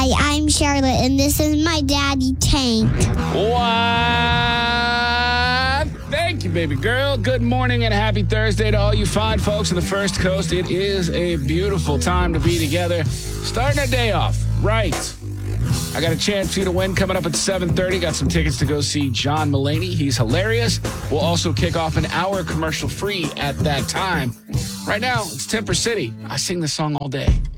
Hi, I'm Charlotte, and this is my daddy, Tank. What? Thank you, baby girl. Good morning and happy Thursday to all you fine folks on the First Coast. It is a beautiful time to be together. Starting our day off right. I got a chance for you to win coming up at 7:30. Got some tickets to go see John Mulaney. He's hilarious. We'll also kick off an hour commercial free at that time. Right now, it's Temper City. I sing this song all day.